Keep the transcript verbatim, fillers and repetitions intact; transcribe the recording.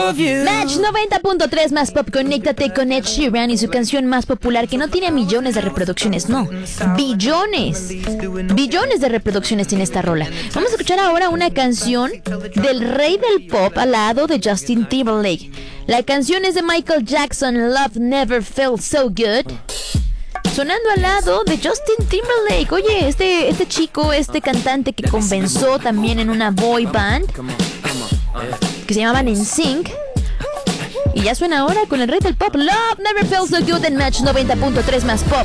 of you. Match noventa punto tres más pop. Conéctate con Ed Sheeran y su canción más popular, que no tiene millones de reproducciones, no, billones. Billones de reproducciones tiene esta rola. Vamos a escuchar ahora una canción del rey del pop al lado de Justin Timberlake. La canción es de Michael Jackson, Love Never Felt So Good. Sonando al lado de Justin Timberlake. Oye, este, este chico, este cantante que comenzó también en una boy band que se llamaban N Sync. Y ya suena ahora con el rey del pop, Love Never Felt So Good en Match noventa punto tres más pop.